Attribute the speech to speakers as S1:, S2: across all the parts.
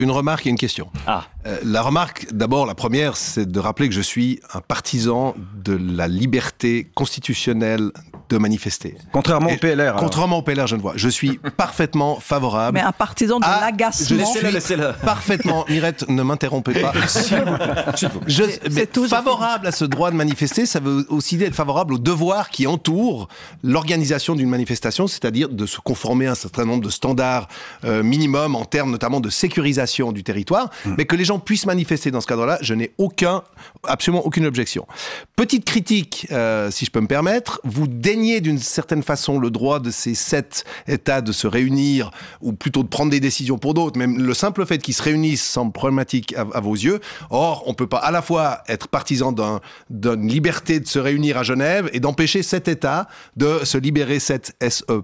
S1: Une remarque et une question.
S2: Ah.
S1: La remarque, d'abord, la première, c'est de rappeler que je suis un partisan de la liberté constitutionnelle de manifester.
S3: Contrairement au PLR.
S1: Contrairement au PLR, je ne vois. Je suis parfaitement favorable.
S4: Mais un partisan de l'agacement.
S1: Laissez-le. Parfaitement. Mirette, ne m'interrompez pas. Favorable à ce droit de manifester, ça veut aussi dire être favorable aux devoirs qui entourent l'organisation d'une manifestation, c'est-à-dire de se conformer à un certain nombre de standards minimums en termes notamment de sécurisation du territoire, mais que les gens puissent manifester dans ce cadre-là, je n'ai absolument aucune objection. Petite critique, si je peux me permettre, vous déniez d'une certaine façon le droit de ces 7 États de se réunir, ou plutôt de prendre des décisions pour d'autres, même le simple fait qu'ils se réunissent semble problématique à vos yeux. Or, on ne peut pas à la fois être partisan d'une liberté de se réunir à Genève et d'empêcher 7 États de se libérer, 7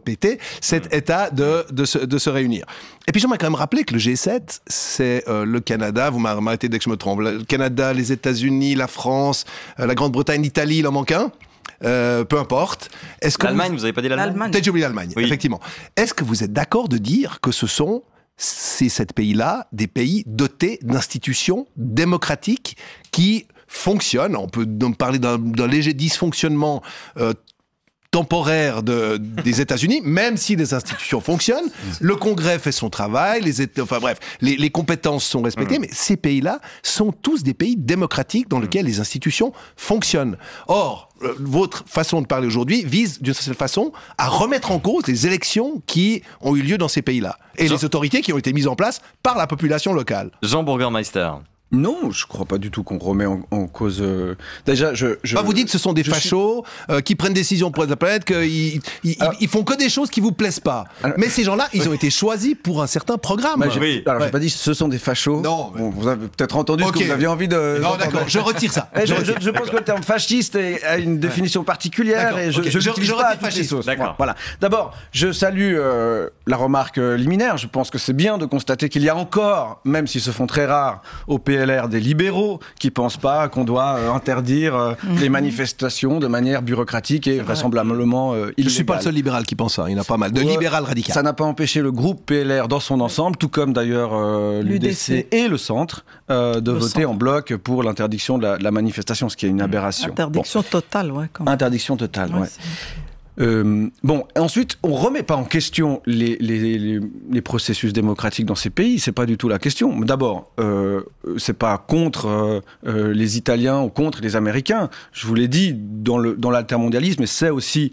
S1: États de se réunir. Et puis j'aimerais quand même rappeler que le G7, c'est le Canada, vous m'arrêtez dès que je me trompe, le Canada, les États-Unis, la France, la Grande-Bretagne, l'Italie, il en manque un. Peu importe.
S2: L'Allemagne, vous n'avez pas dit l'Allemagne ?
S1: Peut-être j'ai oublié l'Allemagne, oui. Effectivement. Est-ce que vous êtes d'accord de dire que ce sont ces 7 pays-là des pays dotés d'institutions démocratiques qui fonctionnent ? On peut donc parler d'un léger dysfonctionnement temporaire des États-Unis, même si les institutions fonctionnent, le Congrès fait son travail, les compétences sont respectées, mais ces pays-là sont tous des pays démocratiques dans lesquels les institutions fonctionnent. Or, votre façon de parler aujourd'hui vise d'une certaine façon à remettre en cause les élections qui ont eu lieu dans ces pays-là et les autorités qui ont été mises en place par la population locale.
S2: Jean Burgermeister.
S3: Non, je crois pas du tout qu'on remet en cause... Déjà,
S1: vous dites que ce sont des fachos qui prennent des décisions pour la planète, qu'ils font que des choses qui vous plaisent pas. Mais ces gens-là, ils ont été choisis pour un certain programme.
S3: J'ai pas dit ce sont des fachos.
S1: Non.
S3: Bon, vous avez peut-être entendu ce que vous aviez envie de...
S1: Non, d'accord, je retire ça.
S3: Je pense que le terme fasciste a une définition particulière et je l'utilise pas à toutes les sauces. Voilà. D'abord, je salue la remarque liminaire. Je pense que c'est bien de constater qu'il y a encore, même s'ils se font très rares, au PLR des libéraux qui pensent pas qu'on doit interdire les manifestations de manière bureaucratique et vraisemblablement illégale.
S1: Je suis pas le seul libéral qui pense ça, il y en a pas mal de libéral radical.
S3: Ça n'a pas empêché le groupe PLR dans son ensemble, tout comme d'ailleurs l'UDC et le centre, de voter en bloc pour l'interdiction de la manifestation, ce qui est une aberration.
S4: Interdiction totale, ouais. Quand même.
S3: Interdiction totale, ouais. Ensuite, on remet pas en question les processus démocratiques dans ces pays, c'est pas du tout la question. D'abord, c'est pas contre les Italiens ou contre les Américains. Je vous l'ai dit, dans l'altermondialisme, et c'est aussi,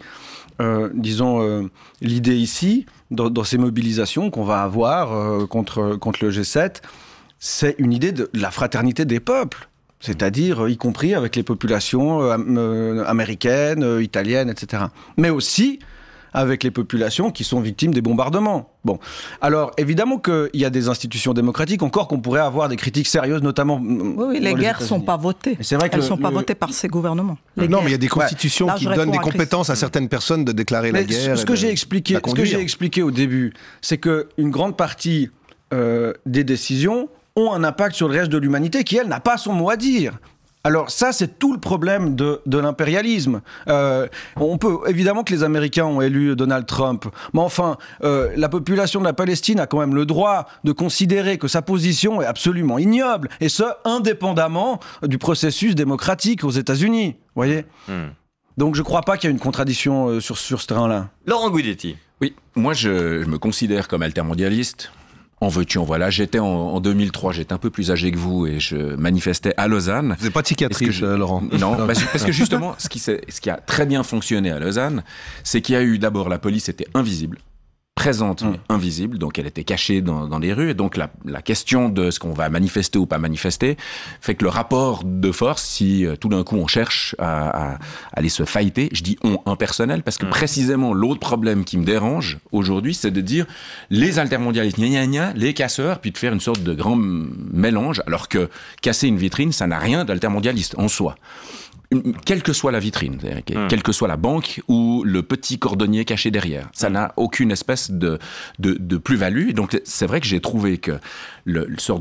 S3: l'idée ici, dans ces mobilisations qu'on va avoir contre le G7, c'est une idée de la fraternité des peuples. C'est-à-dire, y compris avec les populations américaines, italiennes, etc. Mais aussi avec les populations qui sont victimes des bombardements. Bon, alors évidemment qu'il y a des institutions démocratiques, encore qu'on pourrait avoir des critiques sérieuses, notamment...
S4: Oui, les guerres ne sont pas votées.
S3: C'est vrai que
S4: elles ne sont pas votées par ces gouvernements.
S1: Mais il y a des constitutions qui donnent des compétences à certaines personnes de déclarer la guerre.
S3: Ce que j'ai expliqué au début, c'est qu'une grande partie des décisions ont un impact sur le reste de l'humanité qui, elle, n'a pas son mot à dire. Alors ça, c'est tout le problème de l'impérialisme. On peut, évidemment que les Américains ont élu Donald Trump, mais enfin, la population de la Palestine a quand même le droit de considérer que sa position est absolument ignoble, et ce, indépendamment du processus démocratique aux États-Unis, voyez. Donc je ne crois pas qu'il y a une contradiction sur ce terrain-là.
S2: Laurent Guidetti.
S5: Oui, moi je me considère comme altermondialiste. En veux-tu, en voilà. J'étais en 2003, j'étais un peu plus âgé que vous et je manifestais à Lausanne.
S1: Vous n'êtes pas de cicatrice, Laurent.
S5: Non, parce que justement, ce qui a très bien fonctionné à Lausanne, c'est qu'il y a eu d'abord la police était invisible, présente mais invisible, donc elle était cachée dans les rues, et donc la question de ce qu'on va manifester ou pas manifester fait que le rapport de force, si tout d'un coup on cherche à aller se fighter, je dis on impersonnel, parce que précisément l'autre problème qui me dérange aujourd'hui, c'est de dire les altermondialistes, gna gna gna, les casseurs, puis de faire une sorte de grand mélange, alors que casser une vitrine, ça n'a rien d'altermondialiste en soi. Quelle que soit la vitrine, quelle que soit la banque ou le petit cordonnier caché derrière, ça n'a aucune espèce de plus-value. Donc c'est vrai que j'ai trouvé que le sorte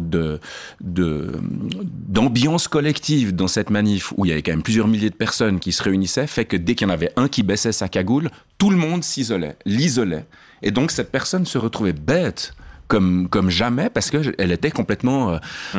S5: d'ambiance collective dans cette manif où il y avait quand même plusieurs milliers de personnes qui se réunissaient fait que dès qu'il y en avait un qui baissait sa cagoule, tout le monde l'isolait. Et donc cette personne se retrouvait bête comme jamais, parce qu'elle était complètement...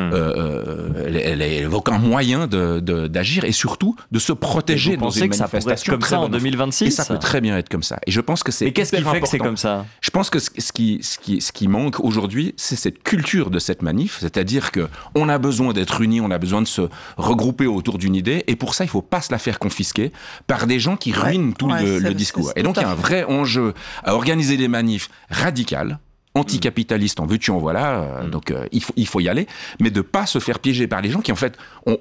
S5: elle n'avait aucun moyen d'agir et surtout de se protéger dans une manifestation.
S2: Comme ça en 2026 ?
S5: Et ça peut très bien être comme ça. Et je pense que c'est...
S2: Mais qu'est-ce qui fait que c'est comme ça ?
S5: Je pense que ce qui manque aujourd'hui, c'est cette culture de cette manif, c'est-à-dire qu'on a besoin d'être unis, on a besoin de se regrouper autour d'une idée, et pour ça, il ne faut pas se la faire confisquer par des gens qui ruinent tout le discours. Et donc, il y a un vrai enjeu à organiser des manifs radicales, anticapitalistes, en veux-tu, en voilà, donc il faut y aller, mais de ne pas se faire piéger par les gens qui, en fait, ont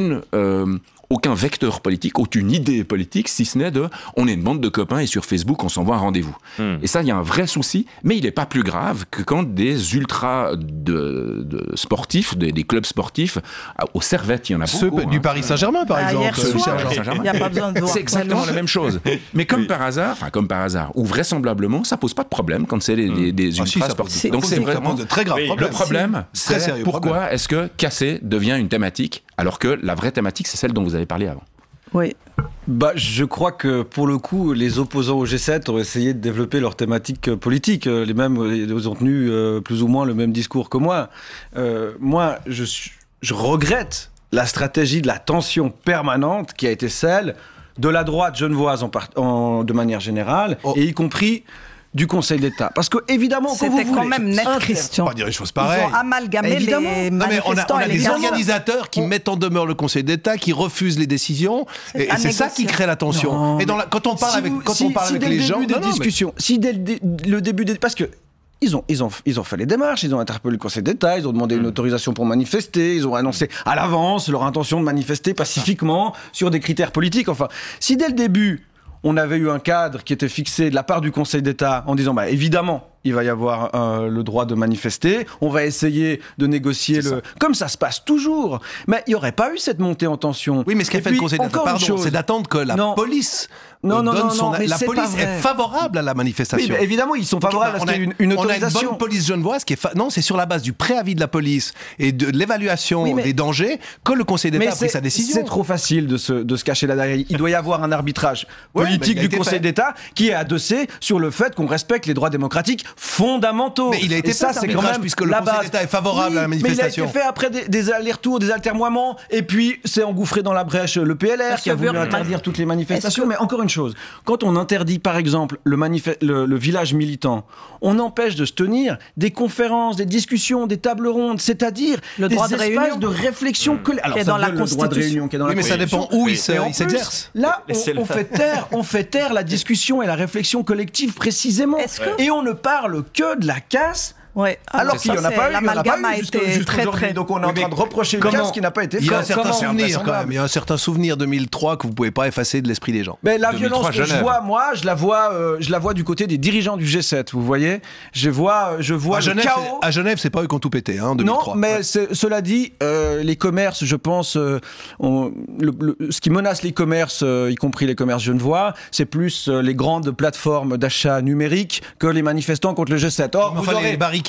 S5: aucun vecteur politique, aucune idée politique, si ce n'est on est une bande de copains et sur Facebook, on s'envoie un rendez-vous. Et ça, il y a un vrai souci, mais il n'est pas plus grave que quand des ultras de sportifs, des clubs sportifs, aux Servettes, il y en a beaucoup.
S1: Ceux du Paris Saint-Germain, par exemple.
S4: Hier soir, il n'y a pas besoin de voir.
S5: C'est exactement la même chose. Mais comme par hasard, ou vraisemblablement, ça pose pas de problème quand c'est des ultras sportifs.
S1: Donc c'est vraiment de très graves problèmes.
S5: Le problème, c'est pourquoi est-ce que casser devient une thématique, alors que la vraie thématique, c'est celle dont vous avez parlé avant.
S4: Oui.
S3: Je crois que pour le coup, les opposants au G7 ont essayé de développer leur thématique politique. Les mêmes, ils ont tenu plus ou moins le même discours que moi. Moi, je regrette la stratégie de la tension permanente qui a été celle de la droite genevoise de manière générale, et y compris du Conseil d'État. Parce que, évidemment,
S4: c'était quand même net, Christian.
S1: Pas dire les choses pareilles.
S4: Ils ont amalgamé les manifestants.
S1: On a des organisateurs qui mettent en demeure le Conseil d'État, qui refusent les décisions, et c'est ça qui crée la tension. Et quand on parle avec les gens...
S3: Si dès le début des... Parce que ils ont fait les démarches, ils ont interpellé le Conseil d'État, ils ont demandé une autorisation pour manifester, ils ont annoncé à l'avance leur intention de manifester pacifiquement sur des critères politiques. Enfin, si dès le début, on avait eu un cadre qui était fixé de la part du Conseil d'État en disant, évidemment, il va y avoir le droit de manifester, on va essayer de négocier comme ça se passe toujours. Mais il n'y aurait pas eu cette montée en tension.
S1: Oui, mais ce qu'a fait le Conseil d'État, c'est d'attendre que la police la police est favorable à la manifestation.
S3: Oui, évidemment, ils sont favorables à ce qu'il y ait une autorisation.
S1: On a une bonne police genevoise qui est... Non, c'est sur la base du préavis de la police et de l'évaluation des dangers que le Conseil d'État a pris sa décision.
S3: C'est trop facile de se cacher là derrière. Il doit y avoir un arbitrage politique du Conseil d'État qui est adossé sur le fait qu'on respecte les droits démocratiques fondamentaux.
S1: Mais il a été fait, c'est quand même puisque le Conseil d'État est favorable à la manifestation.
S3: Mais il a été fait après des allers-retours, des altermoiements, et puis c'est engouffré dans la brèche le PLR qui a voulu interdire toutes les manifestations. Mais encore une chose, quand on interdit par exemple le village militant, on empêche de se tenir des conférences, des discussions, des tables rondes, c'est-à-dire des espaces de réflexion
S4: qui est dans la Constitution.
S1: Oui, mais ça dépend où il s'exerce.
S3: Là, on fait taire la discussion et la réflexion collective précisément. Et on ne parle que de la casse.
S4: Ouais.
S3: Alors qu'il n'y en a pas eu,
S4: l'amalgame a été très.
S3: Donc on est en train de reprocher une casse qui n'a pas été faite.
S1: Il y a un certain souvenir quand même. Il y a un certain souvenir 2003 que vous ne pouvez pas effacer de l'esprit des gens.
S3: Mais la violence que je vois, moi, je la vois du côté des dirigeants du G7. Vous voyez, je vois le chaos.
S1: À Genève, c'est pas eux qui ont tout pété, hein, 2003.
S3: Non, mais cela dit, les commerces, je pense, ce qui menace les commerces, y compris les commerces genevois, c'est plus les grandes plateformes d'achat numérique que les manifestants contre le G7. Or, vous aurez
S1: les barricades,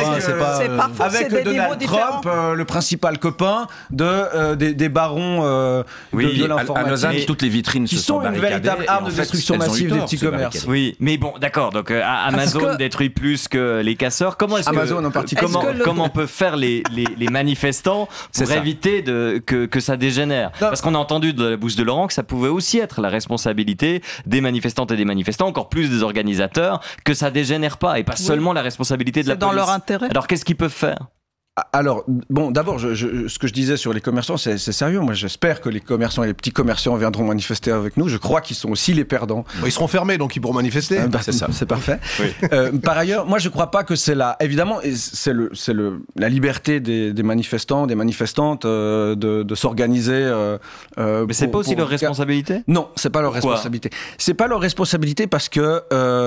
S3: avec Donald Trump, le principal copain des barons de l'informatique.
S5: À Lausanne, toutes les vitrines se sont barricadées.
S3: Qui sont une véritable arme de destruction massive des petits commerces.
S2: Oui, mais bon, d'accord. Donc Amazon détruit plus que les casseurs. Comment est-ce
S3: Amazon en particulier.
S2: Comment peuvent faire les manifestants pour éviter que ça dégénère? Parce qu'on a entendu de la bouche de Laurent que ça pouvait aussi être la responsabilité des manifestantes et des manifestants, encore plus des organisateurs, que ça dégénère pas et pas seulement la responsabilité de la police.
S4: Dans leur intérêt.
S2: Alors qu'est-ce qu'ils peuvent faire?
S3: Alors, bon, d'abord, ce que je disais sur les commerçants, c'est sérieux. Moi, j'espère que les commerçants et les petits commerçants viendront manifester avec nous. Je crois qu'ils sont aussi les perdants.
S1: Ils seront fermés, donc ils pourront manifester.
S3: C'est ça. C'est parfait. Oui. Par ailleurs, moi, je ne crois pas que c'est évidemment, c'est la liberté des manifestants, des manifestantes de s'organiser.
S2: Mais c'est pas aussi leur responsabilité?
S3: Non, c'est pas leur responsabilité. C'est pas leur responsabilité parce que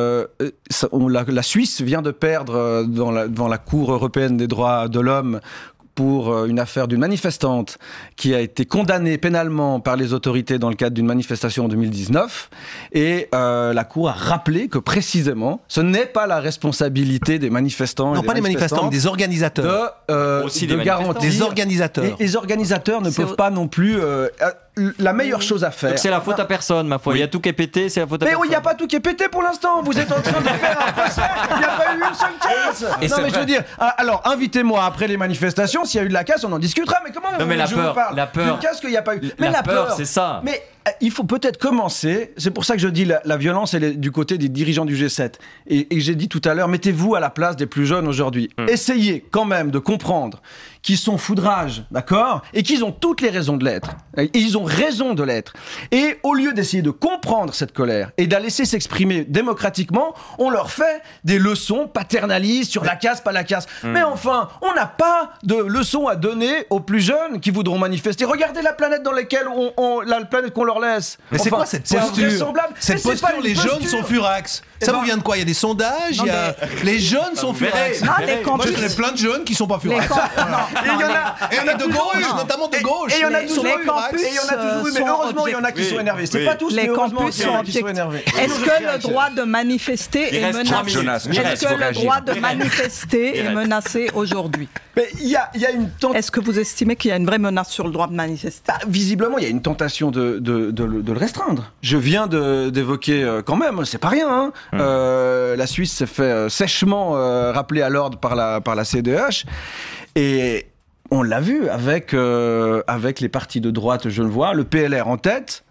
S3: la Suisse vient de perdre devant la Cour européenne des droits de l'homme pour une affaire d'une manifestante qui a été condamnée pénalement par les autorités dans le cadre d'une manifestation en 2019. Et la Cour a rappelé que précisément, ce n'est pas la responsabilité des manifestants.
S1: Non, pas des manifestants, des organisateurs.
S3: De garantir.
S1: Des organisateurs.
S3: Et les organisateurs ne peuvent pas non plus... la meilleure chose à faire.
S2: Donc c'est la faute à personne, ma foi. Il y a tout qui est pété, c'est la faute à personne.
S3: Mais il n'y a pas tout qui est pété pour l'instant. Vous êtes en train de faire un procès. Il n'y a pas eu une seule casse. Non, mais je veux dire, alors invitez-moi après les manifestations. S'il y a eu de la casse, on en discutera. Mais comment
S2: non, mais
S3: je vous parle d'une casse qu'il n'y a pas eu.
S2: Mais la peur, c'est ça.
S3: Mais il faut peut-être commencer. C'est pour ça que je dis la violence, elle est du côté des dirigeants du G7. Et j'ai dit tout à l'heure, mettez-vous à la place des plus jeunes aujourd'hui. Essayez quand même de comprendre qu'ils sont foudrages, d'accord, et qu'ils ont toutes les raisons de l'être. Et ils ont raison de l'être. Et au lieu d'essayer de comprendre cette colère et de la laisser s'exprimer démocratiquement, on leur fait des leçons paternalistes sur la casse, pas la casse. Mais enfin, on n'a pas de leçons à donner aux plus jeunes qui voudront manifester. Regardez la planète dans laquelle la planète qu'on leur laisse.
S1: Mais c'est quoi cette posture? Cette posture, les jeunes sont furax. Ça vous vient de quoi? Il y a des sondages, les jeunes sont furax.
S4: Non, les campus.
S1: Il y a plein de jeunes qui sont pas furax.
S3: Et il y en a
S1: de gauche, notamment de gauche.
S3: Et il y en a toujours
S4: les campus.
S3: Et il y en a toujours eu, mais heureusement, il y en a qui sont énervés. C'est pas tous, mais heureusement qu'il y en a qui sont énervés.
S4: Est-ce que le droit de manifester est menacé? Est-ce que le droit de manifester est menacé aujourd'hui?
S3: Mais il y a une tentation.
S4: Est-ce que vous estimez qu'il y a une vraie menace sur le droit de manifester?
S3: Visiblement, il y a une tentation de le restreindre. Je viens d'évoquer quand même, c'est pas rien. La Suisse s'est fait sèchement rappeler à l'ordre par la CEDH. Et on l'a vu avec les partis de droite genevois, le PLR en tête,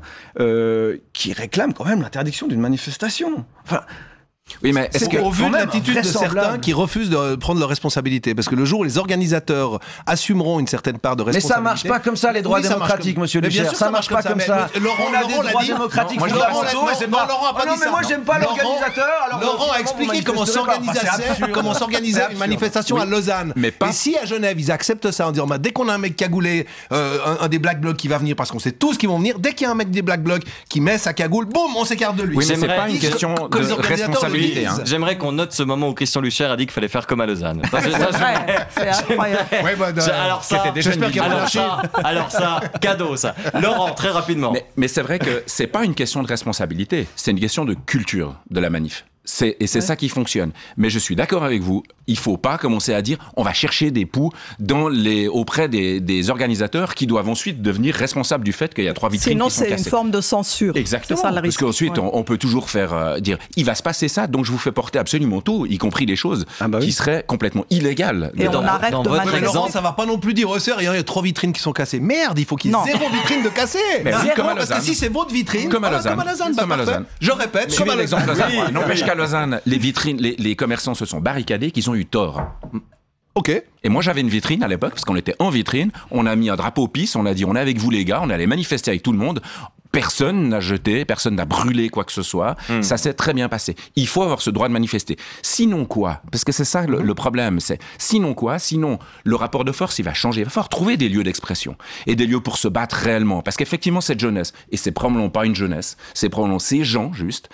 S3: qui réclame quand même l'interdiction d'une manifestation. Enfin,
S5: oui, mais est-ce que,
S1: au vu de l'attitude de certains qui refusent de prendre leurs responsabilités, parce que le jour où les organisateurs assumeront une certaine part de responsabilité.
S3: Mais ça marche pas comme ça, les droits démocratiques, monsieur Luchère. Ça marche pas comme ça.
S1: On a des droits démocratiques. Laurent a pas dit ça.
S3: Moi, j'aime pas l'organisateur.
S1: Laurent a expliqué comment s'organisait une manifestation à Lausanne. Et si à Genève, ils acceptent ça en disant, dès qu'on a un mec cagoulé, un des Black Blocs qui va venir, parce qu'on sait tous qu'ils vont venir, dès qu'il y a un mec des Black Blocs qui met sa cagoule, boum, on s'écarte de lui.
S5: Oui, mais c'est pas une question de responsabilité.
S2: J'aimerais qu'on note ce moment où Christian Luchère a dit qu'il fallait faire comme à Lausanne.
S4: C'est incroyable.
S2: Alors ça, cadeau ça. Laurent, très rapidement.
S5: Mais c'est vrai que c'est pas une question de responsabilité, c'est une question de culture de la manif. C'est ça qui fonctionne. Mais je suis d'accord avec vous, il faut pas commencer à dire on va chercher des poux auprès des organisateurs qui doivent ensuite devenir responsables du fait qu'il y a 3 vitrines qui sont cassées.
S4: Sinon, c'est une forme de censure.
S5: Exactement. Ça, parce qu'ensuite, on peut toujours faire dire il va se passer ça, donc je vous fais porter absolument tout, y compris les choses qui seraient complètement illégales.
S4: Et on arrête de
S1: manifester. Laurent, ça va pas non plus dire il y a 3 vitrines qui sont cassées. Merde, il faut qu'il y ait 0 vitrine de cassées. Parce que si c'est votre vitrine,
S5: comme à Lausanne.
S1: Je répète,
S5: comme à l'exemple Lausanne. À Lausanne, les vitrines, les commerçants se sont barricadés, qu'ils ont eu tort.
S1: Ok.
S5: Et moi j'avais une vitrine à l'époque, parce qu'on était en vitrine, on a mis un drapeau PIS, on a dit on est avec vous les gars, on allait manifester avec tout le monde. Personne n'a jeté, personne n'a brûlé quoi que ce soit. Ça s'est très bien passé. Il faut avoir ce droit de manifester. Sinon quoi? Parce que c'est ça le problème. C'est sinon quoi? Sinon le rapport de force il va changer. Il va falloir trouver des lieux d'expression et des lieux pour se battre réellement. Parce qu'effectivement cette jeunesse, et c'est probablement pas une jeunesse, c'est probablement ces gens juste,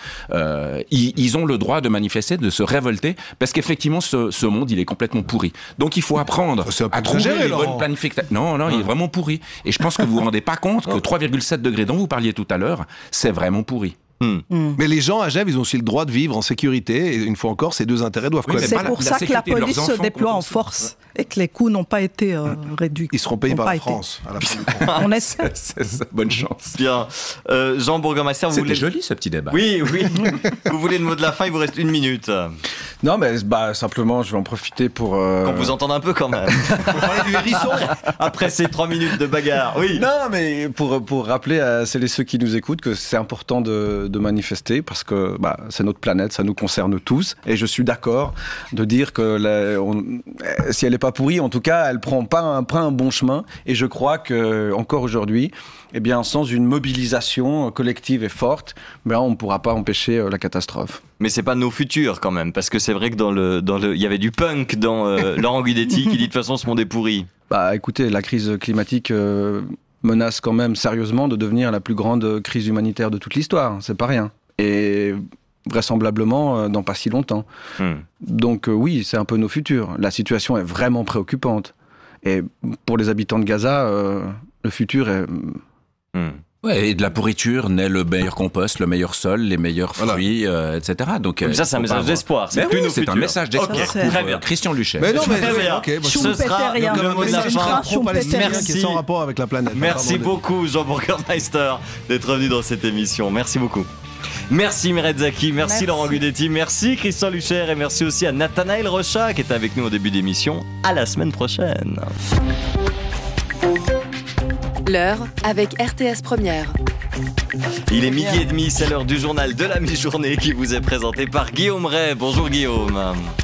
S5: ils ont le droit de manifester, de se révolter, parce qu'effectivement ce monde il est complètement pourri. Donc il faut apprendre à trouver les bonnes planifications. Non, il est vraiment pourri. Et je pense que vous vous rendez pas compte que 3,7 degrés dont vous parliez tout à l'heure, c'est vraiment pourri.
S1: Mais les gens à Genève, ils ont aussi le droit de vivre en sécurité. Et une fois encore, ces deux intérêts doivent coller.
S4: C'est pour ça que la police se déploie en force et que les coûts n'ont pas été réduits.
S1: Ils seront payés par la France. À la fin.
S4: On essaie.
S5: Bonne chance.
S2: Bien. Jean Bourgomaster, vous voulez...
S5: C'était joli ce petit débat.
S2: Oui. Vous voulez le mot de la fin, il vous reste 1 minute.
S3: Non, mais simplement, je vais en profiter pour...
S2: Qu'on vous entende un peu quand même.
S1: Pour parler du hérisson.
S2: Après ces 3 minutes de bagarre. Oui.
S3: Non, mais pour rappeler à celles et ceux qui nous écoutent que c'est important de manifester parce que c'est notre planète, ça nous concerne tous. Et je suis d'accord de dire que si elle n'est pas pourrie, en tout cas, elle prend un bon chemin. Et je crois que encore aujourd'hui, sans une mobilisation collective et forte, on ne pourra pas empêcher la catastrophe.
S2: Mais c'est pas nos futurs quand même, parce que c'est vrai que il y avait du punk dans Laurent Guidetti qui dit de toute façon ce monde est pourri.
S3: Écoutez, la crise climatique menace quand même sérieusement de devenir la plus grande crise humanitaire de toute l'histoire. C'est pas rien. Et vraisemblablement dans pas si longtemps. Donc oui, c'est un peu nos futurs. La situation est vraiment préoccupante. Et pour les habitants de Gaza, le futur est
S5: Ouais, et de la pourriture naît le meilleur compost, le meilleur sol, les meilleurs fruits, etc. Donc,
S2: comme ça, c'est un message d'espoir. C'est plus nos futurs.
S5: C'est un message d'espoir.
S2: Très bien.
S5: Christian Luchet.
S1: Mais non, mais
S2: ce sera le mot de la fin.
S1: Merci. Qui est sans rapport avec la planète.
S2: Merci beaucoup, Jean Burgermeister, d'être venu dans cette émission. Merci beaucoup. Merci Mireille Zaki, merci Laurent Gudetti, merci Christian Lucher et merci aussi à Nathanaël Rocha qui était avec nous au début d'émission. À la semaine prochaine.
S6: L'heure avec RTS Première.
S2: Il est 12h30, c'est l'heure du journal de la mi-journée qui vous est présenté par Guillaume Ray. Bonjour Guillaume.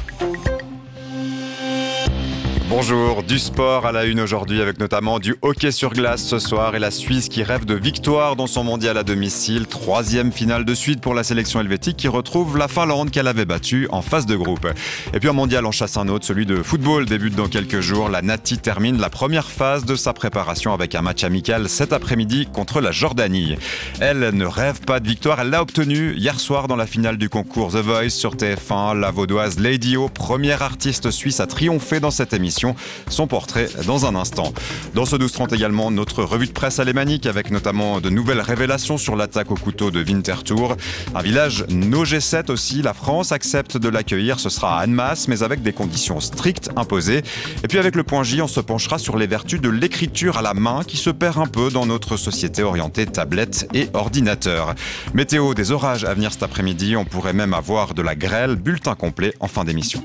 S7: Bonjour, du sport à la une aujourd'hui avec notamment du hockey sur glace ce soir et la Suisse qui rêve de victoire dans son mondial à domicile. 3e finale de suite pour la sélection helvétique qui retrouve la Finlande qu'elle avait battue en phase de groupe. Et puis un mondial en chasse un autre, celui de football débute dans quelques jours. La Nati termine la première phase de sa préparation avec un match amical cet après-midi contre la Jordanie. Elle ne rêve pas de victoire, elle l'a obtenue hier soir dans la finale du concours The Voice sur TF1. La vaudoise Lady O, première artiste suisse à triompher dans cette émission. Son portrait dans un instant. Dans ce 12-30 également, notre revue de presse alémanique avec notamment de nouvelles révélations sur l'attaque au couteau de Winterthur. Un village no G7 aussi, la France accepte de l'accueillir, ce sera à Annemasse, mais avec des conditions strictes imposées. Et puis avec le point J, on se penchera sur les vertus de l'écriture à la main qui se perd un peu dans notre société orientée tablette et ordinateur. Météo, des orages à venir cet après-midi, on pourrait même avoir de la grêle, bulletin complet en fin d'émission.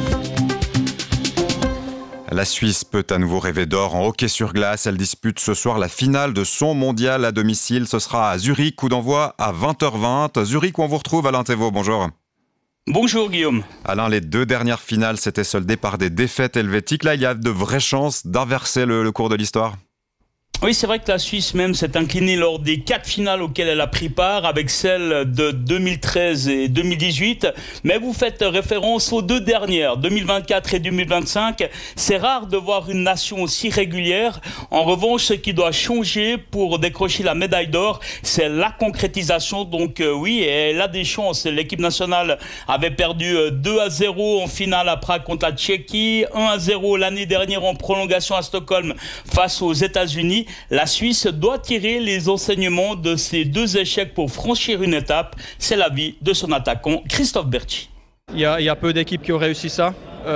S7: La Suisse peut à nouveau rêver d'or en hockey sur glace. Elle dispute ce soir la finale de son mondial à domicile. Ce sera à Zurich, coup d'envoi à 20h20. Zurich où on vous retrouve, Alain Thévault. Bonjour.
S8: Bonjour Guillaume.
S7: Alain, les 2 dernières finales s'étaient soldées par des défaites helvétiques. Là, il y a de vraies chances d'inverser le cours de l'histoire.
S8: Oui, c'est vrai que la Suisse même s'est inclinée lors des 4 finales auxquelles elle a pris part, avec celles de 2013 et 2018. Mais vous faites référence aux 2 dernières, 2024 et 2025. C'est rare de voir une nation aussi régulière. En revanche, ce qui doit changer pour décrocher la médaille d'or, c'est la concrétisation. Donc oui, elle a des chances. L'équipe nationale avait perdu 2-0 en finale à Prague contre la Tchéquie, 1-0 l'année dernière en prolongation à Stockholm face aux États-Unis. La Suisse doit tirer les enseignements de ces 2 échecs pour franchir une étape. C'est l'avis de son attaquant Christophe Berchi.
S9: Il y a peu d'équipes qui ont réussi ça,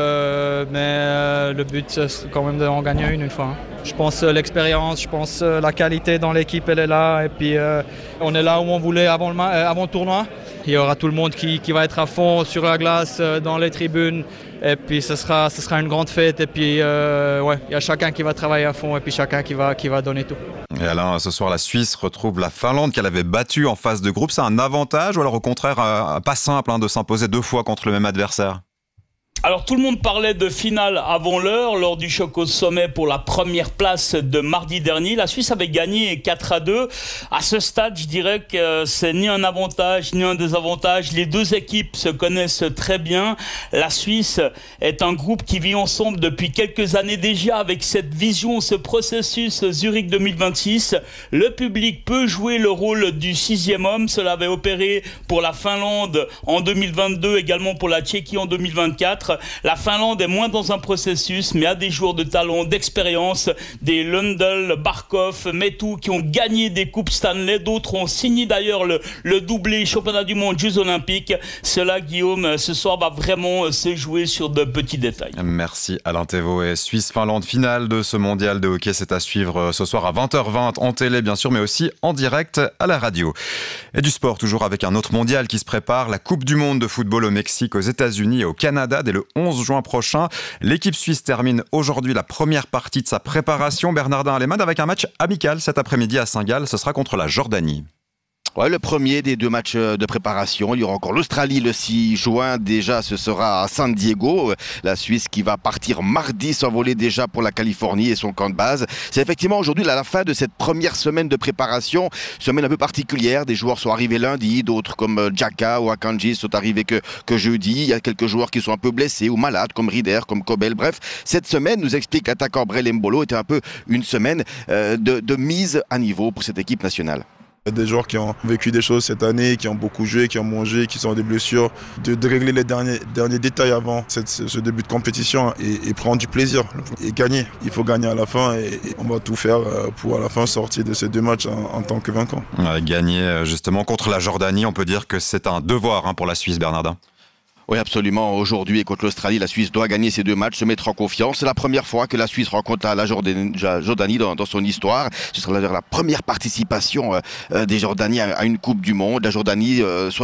S9: mais le but c'est quand même d'en gagner une fois. Je pense l'expérience, je pense la qualité dans l'équipe, elle est là. Et puis on est là où on voulait avant le tournoi. Il y aura tout le monde qui va être à fond sur la glace, dans les tribunes. Et puis ce sera une grande fête. Et puis il y a chacun qui va travailler à fond et puis chacun qui va donner tout.
S7: Et Alain, ce soir la Suisse retrouve la Finlande qu'elle avait battue en phase de groupe. C'est un avantage ou alors au contraire pas simple de s'imposer 2 fois contre le même adversaire?
S8: Alors tout le monde parlait de finale avant l'heure lors du choc au sommet pour la première place de mardi dernier. La Suisse avait gagné 4-2. À ce stade, je dirais que c'est ni un avantage ni un désavantage. Les 2 équipes se connaissent très bien. La Suisse est un groupe qui vit ensemble depuis quelques années déjà avec cette vision, ce processus Zurich 2026. Le public peut jouer le rôle du 6e homme. Cela avait opéré pour la Finlande en 2022, également pour la Tchéquie en 2024. La Finlande est moins dans un processus, mais a des joueurs de talent, d'expérience, des Lundell, Barkov, Metu qui ont gagné des coupes Stanley. D'autres ont signé d'ailleurs le doublé championnat du monde, Jeux olympiques. Cela, Guillaume, ce soir va vraiment se jouer sur de petits détails.
S7: Merci Alain Thévault. Et Suisse-Finlande, finale de ce mondial de hockey, c'est à suivre ce soir à 20h20 en télé bien sûr, mais aussi en direct à la radio. Et du sport toujours avec un autre mondial qui se prépare, la Coupe du monde de football au Mexique, aux États-Unis et au Canada dès le 11 juin prochain. L'équipe suisse termine aujourd'hui la première partie de sa préparation. Bernardin Aleman avec un match amical cet après-midi à Saint-Gall. Ce sera contre la Jordanie.
S10: Ouais, le premier des 2 matchs de préparation. Il y aura encore l'Australie le 6 juin. Déjà, ce sera à San Diego. La Suisse qui va partir mardi, s'envoler déjà pour la Californie et son camp de base. C'est effectivement aujourd'hui la fin de cette première semaine de préparation. Semaine un peu particulière. Des joueurs sont arrivés lundi, d'autres comme Jaka ou Akanji sont arrivés que jeudi. Il y a quelques joueurs qui sont un peu blessés ou malades, comme Rieder, comme Kobel. Bref, cette semaine, nous explique l'attaquant Brel Mbolo, était un peu une semaine de mise à niveau pour cette équipe nationale.
S11: Il y a des joueurs qui ont vécu des choses cette année, qui ont beaucoup joué, qui ont mangé, qui ont des blessures. De régler les derniers détails avant ce début de compétition et prendre du plaisir et gagner. Il faut gagner à la fin et on va tout faire pour à la fin sortir de ces 2 matchs en tant que vainqueur.
S7: Gagner justement contre la Jordanie, on peut dire que c'est un devoir pour la Suisse, Bernardin.
S10: Oui, absolument. Aujourd'hui, et contre l'Australie, la Suisse doit gagner ces 2 matchs, se mettre en confiance. C'est la première fois que la Suisse rencontre la Jordanie dans son histoire. Ce sera la première participation des Jordaniens à une Coupe du Monde. La Jordanie,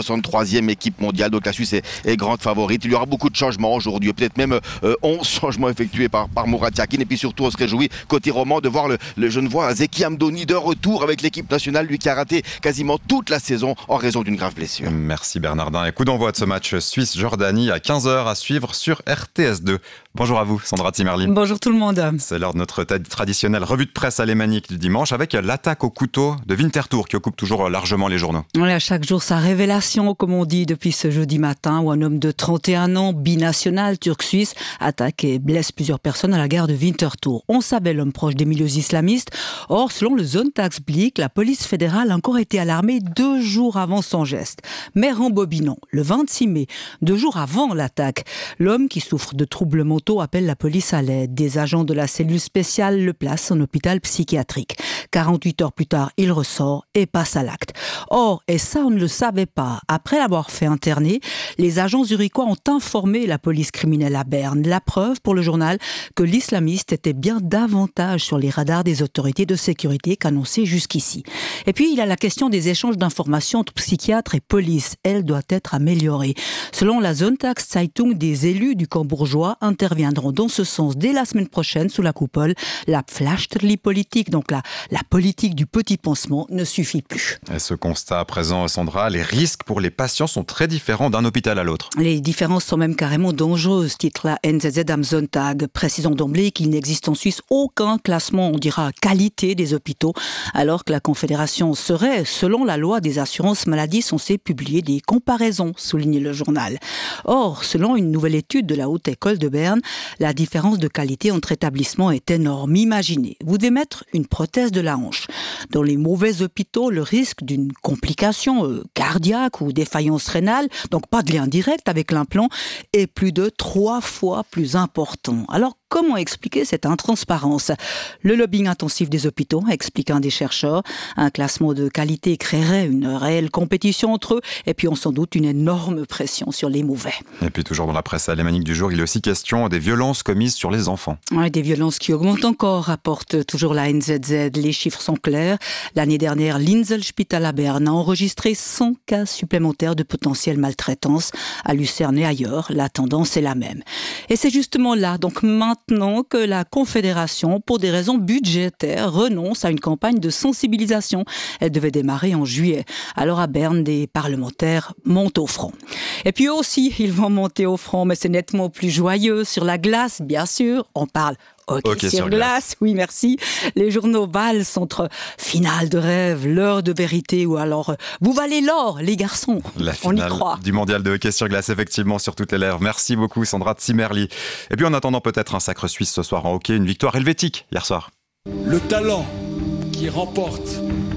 S10: 63e équipe mondiale, donc la Suisse est grande favorite. Il y aura beaucoup de changements aujourd'hui, peut-être même 11 changements effectués par Murat Yakin. Et puis surtout, on se réjouit, côté roman, de voir le Genevois Zeki Hamdoni de retour avec l'équipe nationale, lui qui a raté quasiment toute la saison en raison d'une grave blessure.
S7: Merci Bernardin. Et coup d'envoi de ce match Suisse-Jordanie à 15h à suivre sur RTS2. Bonjour à vous, Sandra Zimmerli.
S12: Bonjour tout le monde.
S7: C'est l'heure de notre traditionnelle revue de presse alémanique du dimanche avec l'attaque au couteau de Winterthur qui occupe toujours largement les journaux.
S12: Oui, à chaque jour sa révélation, comme on dit depuis ce jeudi matin, où un homme de 31 ans, binational, turc-suisse, attaque et blesse plusieurs personnes à la gare de Winterthur. On savait l'homme proche des milieux islamistes. Or, selon le Sonntagsblick, la police fédérale a encore été alarmée 2 jours avant son geste. Mais rembobinons, le 26 mai, 2 jours avant l'attaque, l'homme qui souffre de troubles mentaux appelle la police à l'aide. Des agents de la cellule spéciale le placent en hôpital psychiatrique. 48 heures plus tard, il ressort et passe à l'acte. Or, et ça on ne le savait pas, après l'avoir fait interner, les agents zurichois ont informé la police criminelle à Berne. La preuve pour le journal que l'islamiste était bien davantage sur les radars des autorités de sécurité qu'annoncé jusqu'ici. Et puis, il y a la question des échanges d'informations entre psychiatres et police. Elle doit être améliorée. Selon la Sonntagszeitung, des élus du camp bourgeois interviendront dans ce sens dès la semaine prochaine sous la coupole. La Pflasterli-Politik, donc la politique du petit pansement, ne suffit plus.
S7: Et ce constat à présent, Sandra, les risques pour les patients sont très différents d'un hôpital à l'autre.
S12: Les différences sont même carrément dangereuses, titre la NZZ am Sonntag. Précisons d'emblée qu'il n'existe en Suisse aucun classement, on dira, qualité des hôpitaux, alors que la Confédération serait, selon la loi des assurances maladie, censée publier des comparaisons, souligne le journal. Or, selon une nouvelle étude de la Haute École de Berne, la différence de qualité entre établissements est énorme. Imaginez, vous devez mettre une prothèse de la hanche. Dans les mauvais hôpitaux, le risque d'une complication cardiaque ou défaillance rénale, donc pas de lien direct avec l'implant, est plus de 3 fois plus important. Alors, comment expliquer cette intransparence ? Le lobbying intensif des hôpitaux, explique un des chercheurs. Un classement de qualité créerait une réelle compétition entre eux et puis on s'en doute une énorme pression sur les mauvais.
S7: Et puis toujours dans la presse alémanique du jour, il est aussi question des violences commises sur les enfants.
S12: Oui, des violences qui augmentent encore, rapporte toujours la NZZ. Les chiffres sont clairs. L'année dernière, l'Inselspital à Berne a enregistré 100 cas supplémentaires de potentielle maltraitance. À Lucerne et ailleurs, la tendance est la même. Et c'est justement là, donc maintenant, que la Confédération, pour des raisons budgétaires, renonce à une campagne de sensibilisation. Elle devait démarrer en juillet. Alors à Berne, des parlementaires montent au front. Et puis aussi, ils vont monter au front, mais c'est nettement plus joyeux. Sur la glace, bien sûr, on parle hockey sur glace. Oui, merci. Les journaux valsent entre finale de rêve, l'heure de vérité ou alors vous valez l'or, les garçons.
S7: La
S12: on y
S7: finale
S12: croit.
S7: Du mondial de hockey sur glace, effectivement, sur toutes les lèvres. Merci beaucoup, Sandra Zimmerli. Et puis en attendant peut-être un sacre suisse ce soir en hockey, une victoire helvétique hier soir.
S13: Le talent qui remporte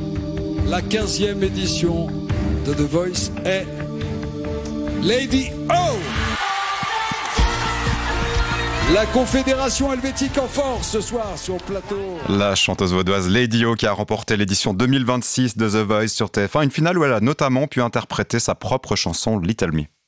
S13: la 15e édition de The Voice est Lady O. La Confédération helvétique en force ce soir sur le plateau.
S7: La chanteuse vaudoise Lady O qui a remporté l'édition 2026 de The Voice sur TF1. Une finale où elle a notamment pu interpréter sa propre chanson Little Me.